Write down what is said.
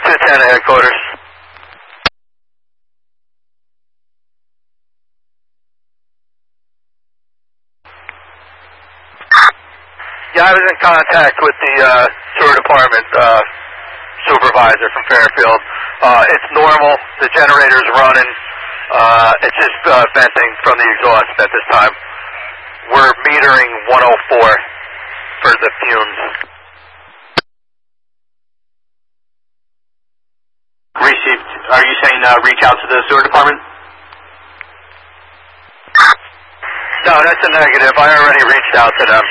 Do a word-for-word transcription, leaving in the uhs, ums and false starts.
two ten to headquarters. Yeah, I was in contact with the uh, sewer department uh, supervisor from Fairfield. Uh, it's normal. The generator's running. Uh, it's just uh, venting from the exhaust at this time. We're metering one oh four for the fumes. Received. Are you saying uh, reach out to the sewer department? No, that's a negative. I already reached out to them.